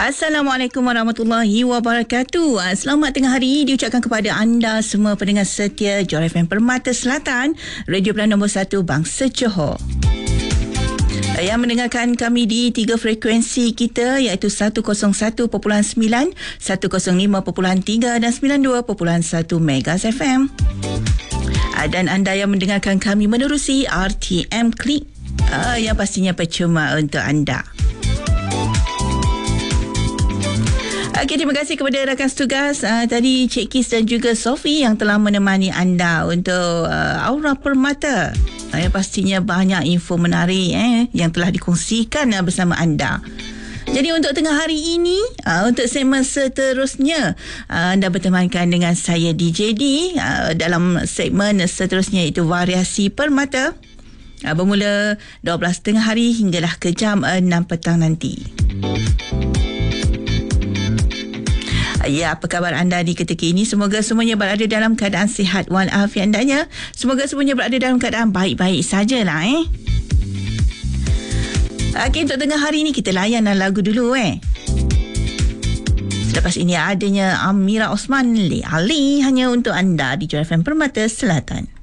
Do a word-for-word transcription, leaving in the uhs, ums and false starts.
Assalamualaikum warahmatullahi wabarakatuh. Selamat tengah hari diucapkan kepada anda semua pendengar setia Johor F M Permata Selatan, radio pilihan nombor satu bangsa Johor. Yang mendengarkan kami di tiga frekuensi kita iaitu seratus satu perpuluhan sembilan, seratus lima perpuluhan tiga dan sembilan puluh dua perpuluhan satu Megas F M. Dan anda yang mendengarkan kami menerusi R T M Klik, uh, yang pastinya percuma untuk anda. Okey, terima kasih kepada rakan setugas uh, tadi Cik Kis dan juga Sophie yang telah menemani anda untuk uh, Aura Permata. Uh, pastinya banyak info menarik eh, yang telah dikongsikan uh, bersama anda. Jadi untuk tengah hari ini, uh, untuk segmen seterusnya, uh, anda bertemankan dengan saya D J D uh, dalam segmen seterusnya iaitu Variasi Permata. Uh, bermula dua belas tengah hari hinggalah ke jam enam petang nanti. Ya, apa khabar anda di ketika ini? Semoga semuanya berada dalam keadaan sihat walafiat andanya. Semoga semuanya berada dalam keadaan baik-baik sajalah eh. Okey, untuk tengah hari ini kita layan lagu dulu eh. Selepas ini adanya Amira Osman, Le Ali hanya untuk anda di Johor F M Permata Selatan.